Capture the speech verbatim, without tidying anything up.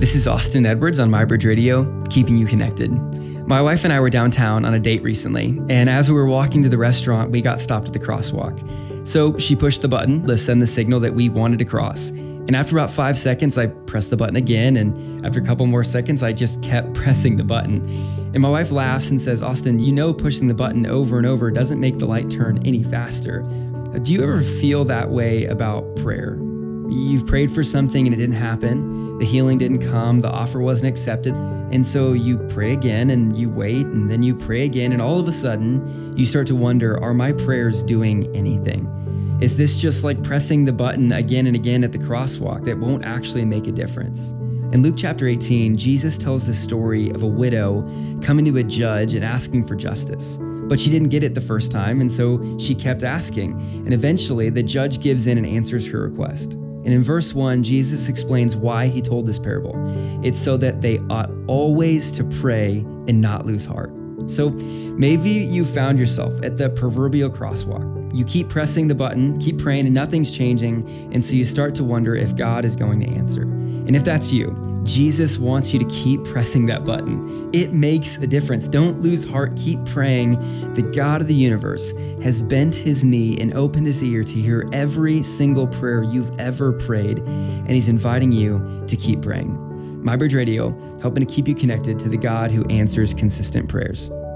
This is Austin Edwards on MyBridge Radio, keeping you connected. My wife and I were downtown on a date recently, and as we were walking to the restaurant, we got stopped at the crosswalk. So she pushed the button to send the signal that we wanted to cross. And after about five seconds, I pressed the button again, and after a couple more seconds, I just kept pressing the button. And my wife laughs and says, "Austin, you know pushing the button over and over doesn't make the light turn any faster." Do you ever feel that way about prayer? You've prayed for something and it didn't happen. The healing didn't come. The offer wasn't accepted. And so you pray again and you wait and then you pray again. And all of a sudden you start to wonder, are my prayers doing anything? Is this just like pressing the button again and again at the crosswalk that won't actually make a difference? In Luke chapter eighteen, Jesus tells the story of a widow coming to a judge and asking for justice. But she didn't get it the first time, and so she kept asking. And eventually the judge gives in and answers her request. And in verse one, Jesus explains why he told this parable. It's so that they ought always to pray and not lose heart. So maybe you found yourself at the proverbial crosswalk. You keep pressing the button, keep praying, and nothing's changing. And so you start to wonder if God is going to answer. And if that's you, Jesus wants you to keep pressing that button. It makes a difference. Don't lose heart. Keep praying. The God of the universe has bent his knee and opened his ear to hear every single prayer you've ever prayed, and he's inviting you to keep praying. MyBridge Radio, helping to keep you connected to the God who answers consistent prayers.